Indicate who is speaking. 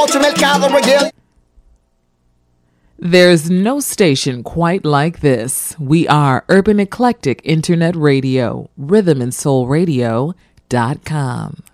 Speaker 1: There's no station quite like this. We are Urban Eclectic Internet Radio, rhythmandsoulradio.com.